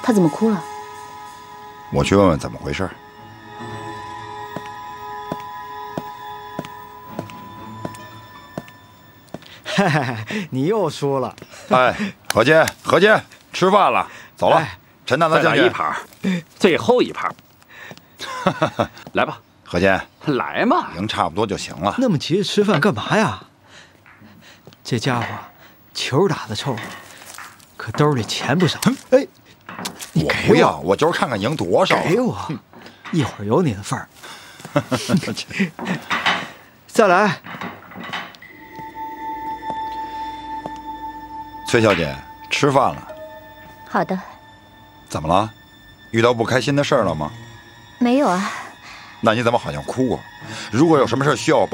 他怎么哭了？ 我去问问怎么回事。 嘿嘿，你又输了。 哎，何洁，何洁，吃饭了，走了。陈大大将军， 再来一盘，最后一盘。来吧， 何洁， 来嘛， 赢差不多就行了。 那么急着吃饭干嘛呀？这家伙球打得臭，可兜里钱不少。哎，你给不要，我就是看看赢多少。 给我，一会儿有你的份儿。再来。 崔小姐，吃饭了。 好的。 怎么了？遇到不开心的事儿了吗？ 没有啊。 那你怎么好像哭啊？如果有什么事需要我